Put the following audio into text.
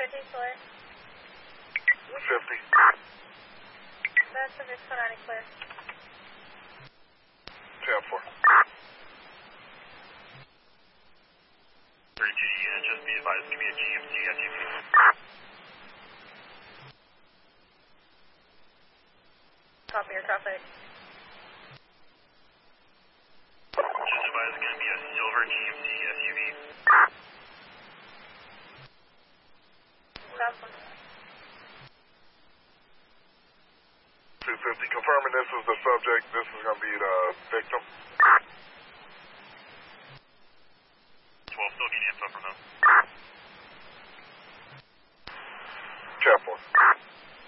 Northeast Solar. 50. That's the 619 clear. 10-4. 3G, just be advised, give me a GMT SUV. Copy your traffic. Just advised, going to be a silver GMT SUV. South 250, confirming this is the subject, this is going to be the victim. 12, still need info from them.